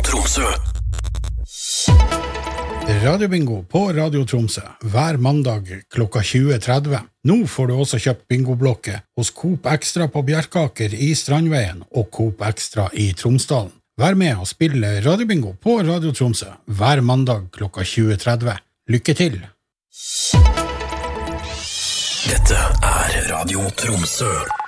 Tromsø. Radiobingo på Radio Tromsø hver mandag klokka 20.30. Nå får du også kjøpt bingoblokke hos Coop Extra på Bjerkaker i Strandveien og Coop Extra i Tromsdalen. Vær med og spille Radiobingo på Radio Tromsø hver mandag klokka 20.30. Lykke til! Dette er Radio Tromsø.